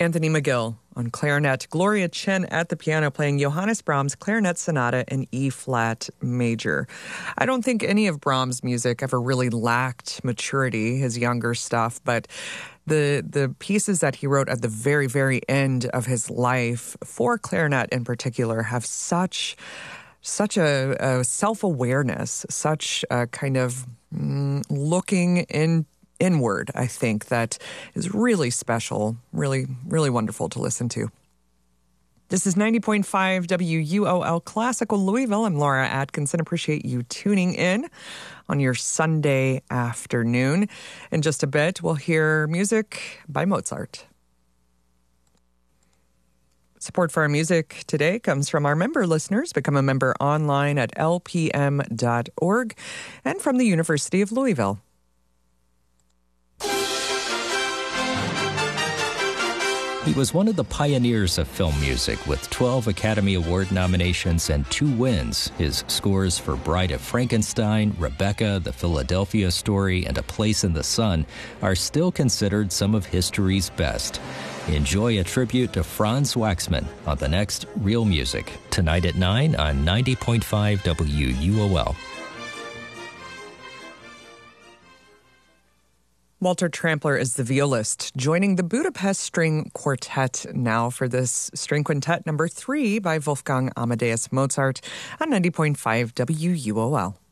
Anthony McGill on clarinet, Gloria Chen at the piano playing Johannes Brahms' Clarinet Sonata in E-flat major. I don't think any of Brahms' music ever really lacked maturity, his younger stuff, but the pieces that he wrote at the very, very end of his life, for clarinet in particular, have such a self-awareness, such a kind of looking inward, I think, that is really special, really, really wonderful to listen to. This is 90.5 WUOL Classical Louisville. I'm Laura Atkinson. Appreciate you tuning in on your Sunday afternoon. In just a bit, we'll hear music by Mozart. Support for our music today comes from our member listeners. Become a member online at lpm.org and from the University of Louisville. He was one of the pioneers of film music with 12 Academy Award nominations and 2 wins. His scores for Bride of Frankenstein, Rebecca, The Philadelphia Story, and A Place in the Sun are still considered some of history's best. Enjoy a tribute to Franz Waxman on the next Real Music, tonight at 9 on 90.5 WUOL. Walter Trampler is the violist, joining the Budapest String Quartet now for this String Quintet number 3 by Wolfgang Amadeus Mozart on 90.5 WUOL.